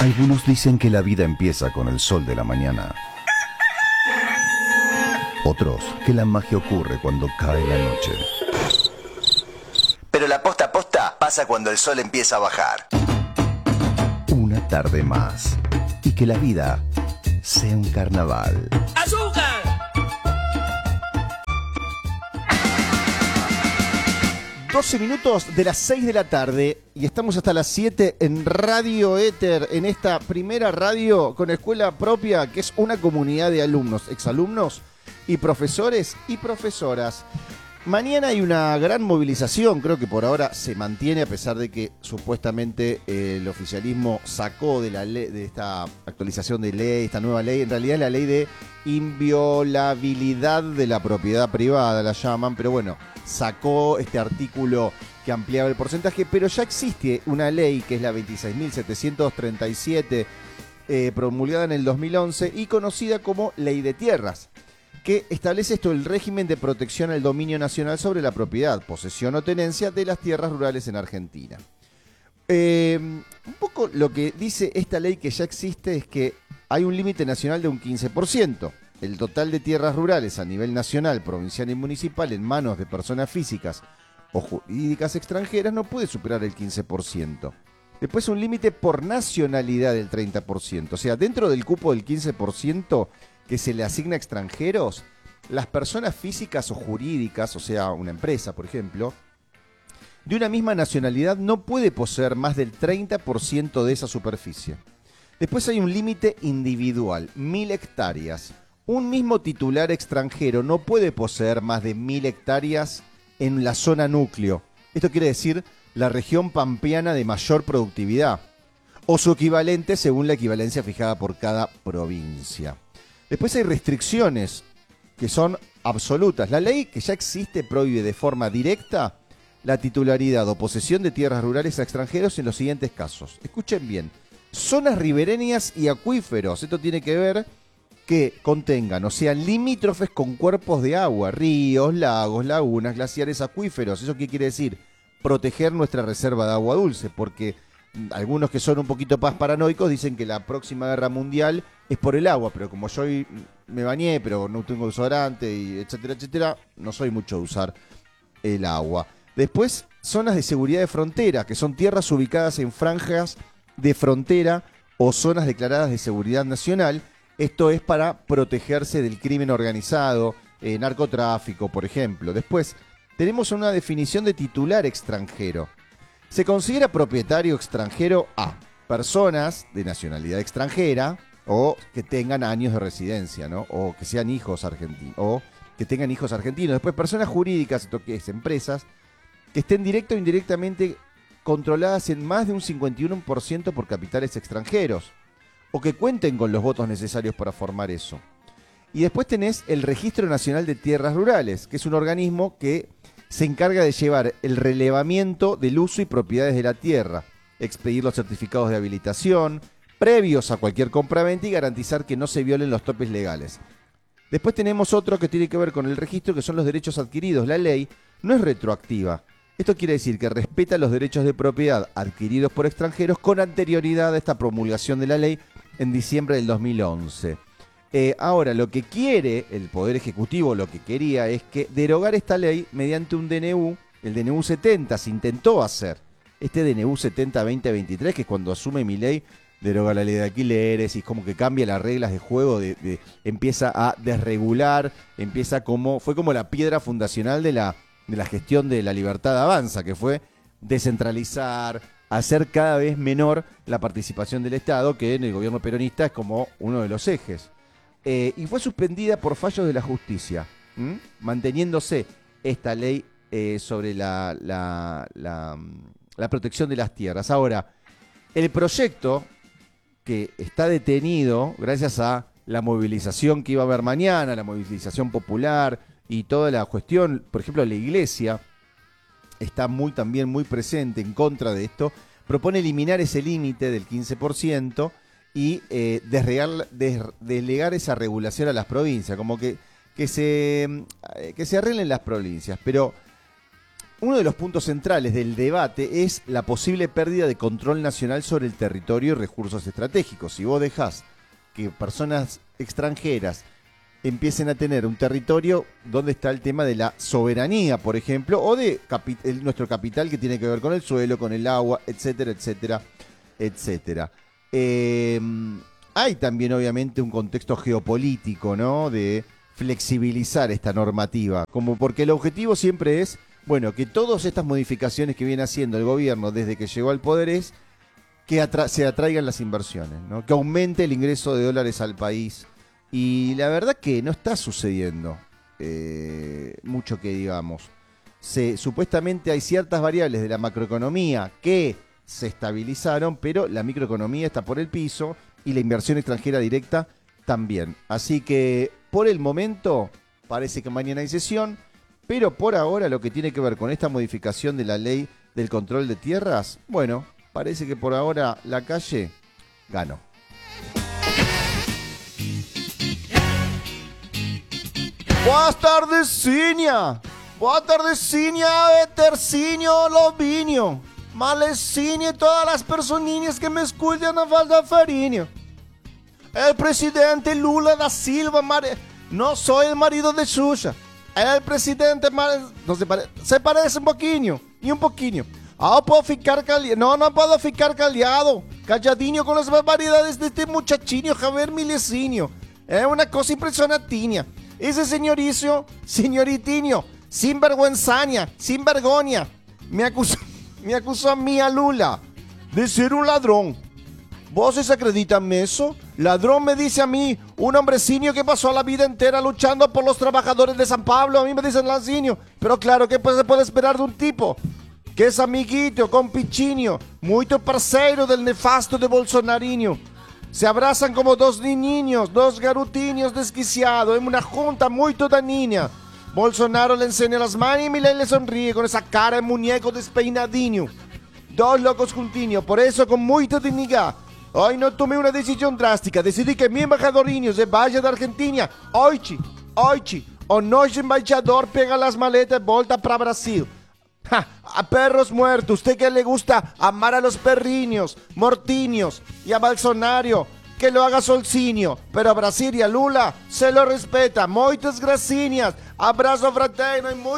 Algunos dicen que la vida empieza con el sol de la mañana. Otros que la magia ocurre cuando cae la noche. Pero la posta pasa cuando el sol empieza a bajar. Una tarde más. Y que la vida sea un carnaval. ¡Azúcar! 12 minutos de las 6 de la tarde y estamos hasta las 7 en Radio Éter, en esta primera radio con escuela propia, que es una comunidad de alumnos, exalumnos y profesores y profesoras. Mañana hay una gran movilización, creo que por ahora se mantiene a pesar de que supuestamente el oficialismo sacó de la ley, de esta actualización de ley, esta nueva ley, en realidad es la ley de inviolabilidad de la propiedad privada, la llaman, pero bueno, sacó este artículo que ampliaba el porcentaje, pero ya existe una ley que es la 26.737, promulgada en el 2011 y conocida como Ley de Tierras, que establece el régimen de protección al dominio nacional sobre la propiedad, posesión o tenencia de las tierras rurales en Argentina. Un poco lo que dice esta ley que ya existe es que hay un límite nacional de un 15%. El total de tierras rurales a nivel nacional, provincial y municipal en manos de personas físicas o jurídicas extranjeras no puede superar el 15%. Después un límite por nacionalidad del 30%. O sea, dentro del cupo del 15% que se le asigna a extranjeros, las personas físicas o jurídicas, o sea, una empresa, por ejemplo, de una misma nacionalidad no puede poseer más del 30% de esa superficie. Después hay un límite individual, 1.000 hectáreas. Un mismo titular extranjero no puede poseer más de 1.000 hectáreas en la zona núcleo. Esto quiere decir la región pampeana de mayor productividad, o su equivalente según la equivalencia fijada por cada provincia. Después hay restricciones que son absolutas. La ley que ya existe prohíbe de forma directa la titularidad o posesión de tierras rurales a extranjeros en los siguientes casos. Escuchen bien. Zonas ribereñas y acuíferos. Esto tiene que ver que contengan, o sean limítrofes con cuerpos de agua, ríos, lagos, lagunas, glaciares, acuíferos. ¿Eso qué quiere decir? Proteger nuestra reserva de agua dulce, porque algunos que son un poquito más paranoicos dicen que la próxima guerra mundial es por el agua, pero como yo hoy me bañé, pero no tengo desodorante, y etcétera, etcétera, no soy mucho de usar el agua. Después, zonas de seguridad de frontera, que son tierras ubicadas en franjas de frontera o zonas declaradas de seguridad nacional. Esto es para protegerse del crimen organizado, narcotráfico, por ejemplo. Después, tenemos una definición de titular extranjero. Se considera propietario extranjero a personas de nacionalidad extranjera o que tengan años de residencia, ¿no? O que sean hijos argentinos, o que tengan hijos argentinos. Después, personas jurídicas, esto que es empresas, que estén directa o indirectamente controladas en más de un 51% por capitales extranjeros, o que cuenten con los votos necesarios para formar eso. Y después tenés el Registro Nacional de Tierras Rurales, que es un organismo que se encarga de llevar el relevamiento del uso y propiedades de la tierra, expedir los certificados de habilitación, previos a cualquier compraventa y garantizar que no se violen los topes legales. Después tenemos otro que tiene que ver con el registro, que son los derechos adquiridos. La ley no es retroactiva. Esto quiere decir que respeta los derechos de propiedad adquiridos por extranjeros con anterioridad a esta promulgación de la ley en diciembre del 2011. Ahora, lo que quiere el Poder Ejecutivo, lo que quería es que derogar esta ley mediante un DNU, el DNU 70, se intentó hacer. Este DNU 70-2023, que es cuando asume Milei, deroga la ley de alquileres y es como que cambia las reglas de juego, empieza a desregular, fue como la piedra fundacional de la gestión de la Libertad Avanza, que fue descentralizar, hacer cada vez menor la participación del Estado, que en el gobierno peronista es como uno de los ejes. Y fue suspendida por fallos de la justicia, manteniéndose esta ley sobre la protección de las tierras. Ahora, el proyecto que está detenido gracias a la movilización que iba a haber mañana, la movilización popular y toda la cuestión, por ejemplo, la iglesia está también muy presente en contra de esto, propone eliminar ese límite del 15% y delegar esa regulación a las provincias, como que se arreglen las provincias. Pero uno de los puntos centrales del debate es la posible pérdida de control nacional sobre el territorio y recursos estratégicos. Si vos dejás que personas extranjeras empiecen a tener un territorio, ¿dónde está el tema de la soberanía, por ejemplo, o de nuestro capital que tiene que ver con el suelo, con el agua, etcétera, etcétera, etcétera? Hay también, obviamente, un contexto geopolítico, ¿no?, de flexibilizar esta normativa, como porque el objetivo siempre es, bueno, que todas estas modificaciones que viene haciendo el gobierno desde que llegó al poder es que se atraigan las inversiones, ¿no?, que aumente el ingreso de dólares al país. Y la verdad que no está sucediendo mucho que digamos. Supuestamente hay ciertas variables de la macroeconomía que se estabilizaron, pero la microeconomía está por el piso y la inversión extranjera directa también. Así que por el momento parece que mañana hay sesión, pero por ahora lo que tiene que ver con esta modificación de la ley del control de tierras, bueno, parece que por ahora la calle ganó. Boas tardes, Cinia. Boa tarde, Cinia, Tercinio, Lovinho, Malecinho e todas as personinhas que me escutam na Voz da Farinha. El presidente Lula da Silva, no soy el marido de Xuxa. El presidente, no se parece un poquinho, y un poquinho. Puedo ficar callado. No puedo ficar calladinho con las barbaridades de este muchachinho, Javier Milesinho. Es una cosa impresionantinha. Ese señoritinho, sin vergüenzaña, sin vergoña, me acusó a mí, a Lula, de ser un ladrón. ¿Vos acreditan eso? Ladrón me dice a mí, un hombrecinho que pasó la vida entera luchando por los trabajadores de San Pablo. A mí me dicen ladrón. Pero claro, ¿qué se puede esperar de un tipo que es amiguito, compichinho, muy parceiro del nefasto de Bolsonarinho? Se abrazan como dos niños, dos garotinhos desquiciados, en una junta muy daninha. Bolsonaro le enseña las manos y Milei le sonríe con esa cara de muñeco despeinadinho. Dos locos juntinhos, por eso con mucha dignidad. Hoy no tomé una decisión drástica, decidí que mi embajadorinho se vaya de Argentina. Hoy, o noche embaixador pega las maletas y volta para Brasil. A perros muertos, usted que le gusta amar a los perriños, mortiños y a Bolsonaro, que lo haga solcinho, pero a Brasil y a Lula se lo respeta. Muchas gracias, abrazo fraterno y muy